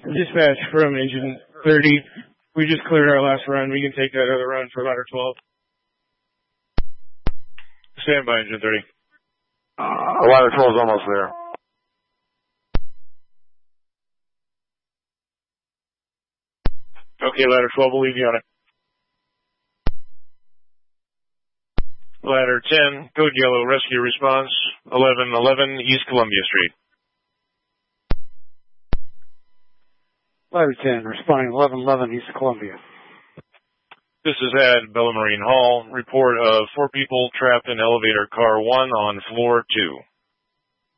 Dispatch from Engine 30. We just cleared our last run. We can take that other run for ladder 12. Stand by, Engine 30. Ladder 12 is almost there. Okay, ladder 12, we'll leave you on it. Ladder 10, code yellow, rescue response, 1111 East Columbia Street. Ladder 10, responding 1111 East Columbia. This is at Bella Marine Hall. Report of 4 people trapped in elevator car 1 on floor 2.